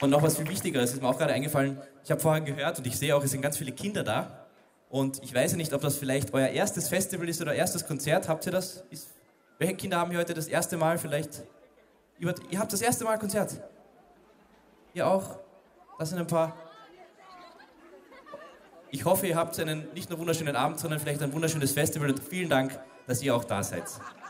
Und noch was viel Wichtigeres ist mir auch gerade eingefallen. Ich habe vorhin gehört und ich sehe auch, es sind ganz viele Kinder da. Und ich weiß ja nicht, ob das vielleicht euer erstes Festival ist oder erstes Konzert. Habt ihr das? Welche Kinder haben hier heute das erste Mal vielleicht? Ihr habt das erste Mal Konzert? Ihr auch? Das sind ein paar. Ich hoffe, ihr habt einen nicht nur wunderschönen Abend, sondern vielleicht ein wunderschönes Festival. Und vielen Dank, dass ihr auch da seid.